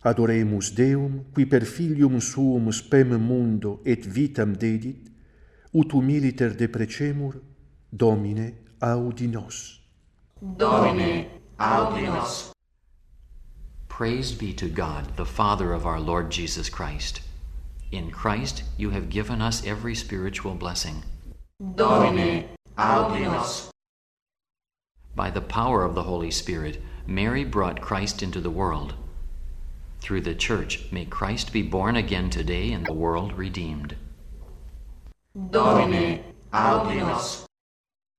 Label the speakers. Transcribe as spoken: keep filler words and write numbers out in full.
Speaker 1: Adoremus Deum, qui per Filium Suum spem mundo et vitam dedit, ut humiliter deprecemur, Domine, audi nos.
Speaker 2: Domine, audi nos.
Speaker 3: Praise be to God, the Father of our Lord Jesus Christ. In Christ you have given us every spiritual blessing.
Speaker 2: Domine, audi nos.
Speaker 3: By the power of the Holy Spirit, Mary brought Christ into the world. Through the Church, may Christ be born again today and the world redeemed.
Speaker 2: Domine, audi nos.